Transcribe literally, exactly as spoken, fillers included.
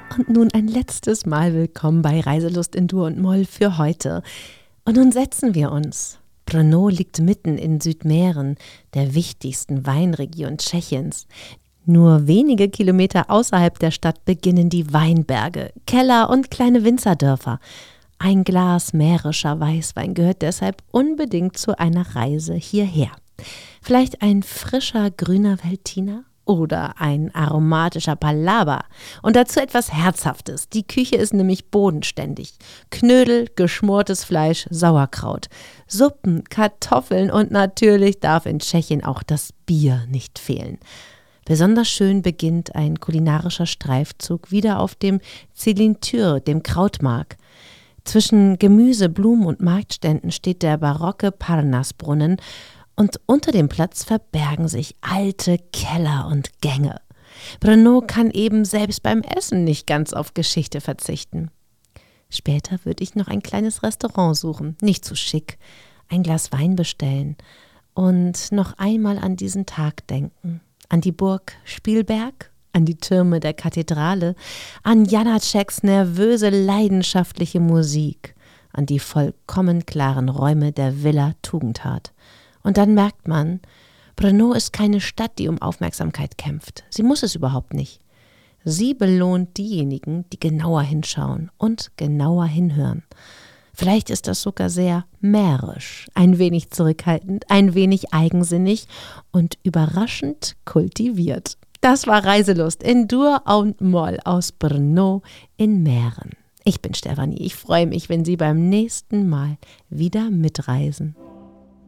Und nun ein letztes Mal willkommen bei Reiselust in Dur und Moll für heute. Und nun setzen wir uns. Brno liegt mitten in Südmähren, der wichtigsten Weinregion Tschechiens. Nur wenige Kilometer außerhalb der Stadt beginnen die Weinberge, Keller und kleine Winzerdörfer. Ein Glas mährischer Weißwein gehört deshalb unbedingt zu einer Reise hierher. Vielleicht ein frischer grüner Veltliner? Oder ein aromatischer Palava. Und dazu etwas Herzhaftes. Die Küche ist nämlich bodenständig. Knödel, geschmortes Fleisch, Sauerkraut, Suppen, Kartoffeln und natürlich darf in Tschechien auch das Bier nicht fehlen. Besonders schön beginnt ein kulinarischer Streifzug wieder auf dem Zielintyr, dem Krautmark. Zwischen Gemüse, Blumen und Marktständen steht der barocke Parnassbrunnen. Und unter dem Platz verbergen sich alte Keller und Gänge. Brno kann eben selbst beim Essen nicht ganz auf Geschichte verzichten. Später würde ich noch ein kleines Restaurant suchen, nicht zu schick, ein Glas Wein bestellen und noch einmal an diesen Tag denken. An die Burg Spielberg, an die Türme der Kathedrale, an Janáčeks nervöse, leidenschaftliche Musik, an die vollkommen klaren Räume der Villa Tugendhat. Und dann merkt man, Brno ist keine Stadt, die um Aufmerksamkeit kämpft. Sie muss es überhaupt nicht. Sie belohnt diejenigen, die genauer hinschauen und genauer hinhören. Vielleicht ist das sogar sehr mährisch, ein wenig zurückhaltend, ein wenig eigensinnig und überraschend kultiviert. Das war Reiselust in Dur und Moll aus Brno in Mähren. Ich bin Stefanie. Ich freue mich, wenn Sie beim nächsten Mal wieder mitreisen.